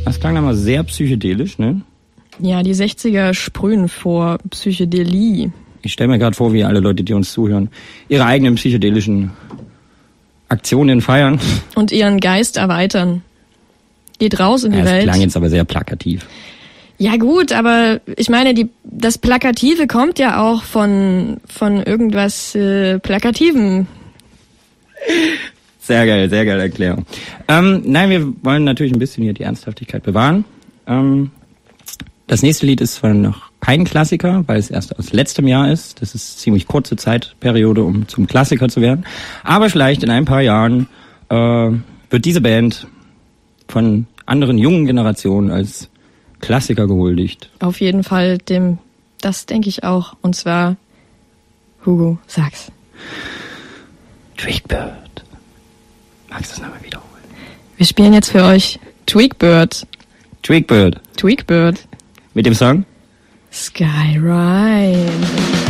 Das klang aber sehr psychedelisch, ne? Ja, die 60er sprühen vor Psychedelie. Ich stelle mir gerade vor, wie alle Leute, die uns zuhören, ihre eigenen psychedelischen Aktionen feiern. Und ihren Geist erweitern. Geht raus in die Welt. Das klang jetzt aber sehr plakativ. Ja gut, aber ich meine, das Plakative kommt ja auch von irgendwas Plakativem. Sehr geile Erklärung. Nein, wir wollen natürlich ein bisschen hier die Ernsthaftigkeit bewahren. Das nächste Lied ist zwar noch kein Klassiker, weil es erst aus letztem Jahr ist. Das ist ziemlich kurze Zeitperiode, um zum Klassiker zu werden. Aber vielleicht in ein paar Jahren wird diese Band von anderen jungen Generationen als Klassiker gehuldigt. Auf jeden Fall das denke ich auch. Und zwar Hugo, sag's. Tweakbird. Magst du das nochmal wiederholen? Wir spielen jetzt für euch Tweakbird. Tweakbird. Tweakbird. Mit dem Song? Sky Ride.